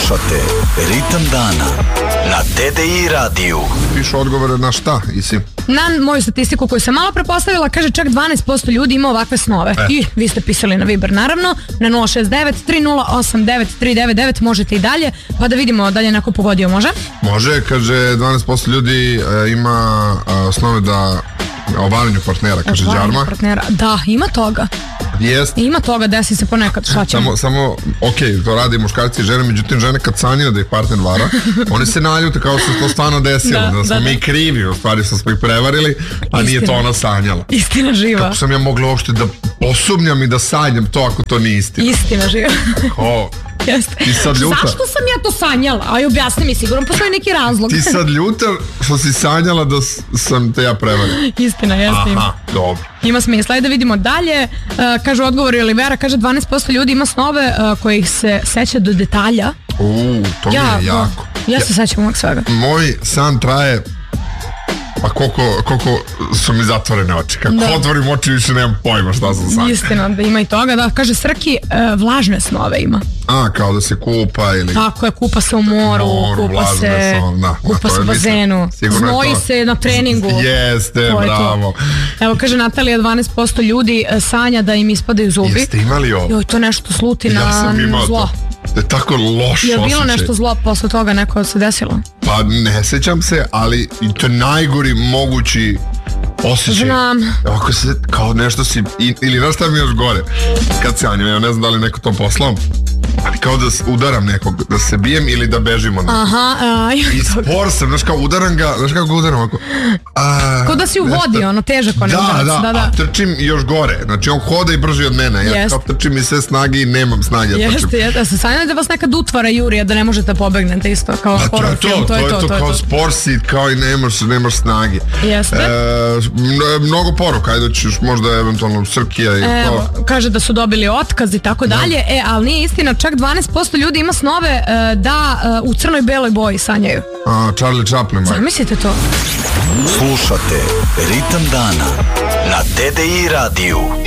Slušate Ritam dana na TDI radiju. Pišu odgovore na šta, Isi? Na moju statistiku koju sam malo prepostavila, kaže čak 12% ljudi ima ovakve snove. I vi ste pisali na Viber, naravno, na 069 308 9399, možete i dalje, pa da vidimo da li je neko pogodio, može? Može, kaže 12% ljudi ima snove da o varanju partnera, kaže Đarma. Da, ima toga. Jest. Ima toga, desi se ponekad, šta ćemo? Samo, to radi muškarci i žene, međutim žene kad sanjaju da ih partner vara, oni se naljute kao što se to stvarno desilo, da smo mi krivi, u stvari smo ih prevarili, a nije to ona sanjala. Istina živa. Kako sam ja mogla uopšte da posumnjam i da sanjam to ako to nije istina? Istina živa. Jeste. Ti sad ljuta. Zašto sam ja to sanjala? Aj, objasni mi, sigurno postoji neki razlog. Ti sad ljuta što si sanjala da sam te ja prevario. Istina, jeste. Aha, dobro. Ima smisla. Ajde da vidimo dalje. Kaže odgovor Olivera, kaže 12% ljudi ima snove kojih se seća do detalja. To mi je jako. Ja se sećam uvijek svega. Moj san traje, pa koliko su mi zatvorene oči. Kako otvorim oči više nemam pojma šta sam sanjao. Istina, da ima i toga. Da, kaže Srki, vlažne snove ima. Kao da se kupa ili... Tako je, kupa se u moru, kupa se u bazenu, znoji se na treningu. Jeste, bravo. Evo, kaže Natalija, 12% ljudi sanja da im ispadaju zubi. Jeste imali ovo? Joj, to nešto sluti na zlo. Ja sam imao to. To je tako loš osjećaj. Je bilo nešto zlo posle toga, neko se desilo? Pa ne sećam se, ali to je najgori mogući osjećaj. Znam. Ako se, kao nešto si, ili znaš šta mi još gore, kad sanjam, ja ne znam da li neko to poslao, ali kao da udaram nekog, da se bijem ili da bežim od nekog. I spor sam, znaš kao udaram ga, znaš kako udaram ovako. Kao da si u vodi, ono težak onaj udarac. Da, a trčim još gore, znači on hoda i brži od mene, ja kao trčim iz sve snage i nemam snage. Jeste, se sanjam da vas nekad utvara Jurija, da ne možete da pobegnete isto, kao horror film, to je to. Kao spor si, kao i nemaš snage. Jeste. Mnogo poruka, ajde ćeš možda eventualno Srkija i to. Evo, kaže da su dobili otkaz i tako dalje, ali nije istina, čak 12% ljudi ima snove da u crnoj beloj boji sanjaju. Charlie Chaplin. Zamislite to. Slušate Ritam dana na TDI radiju.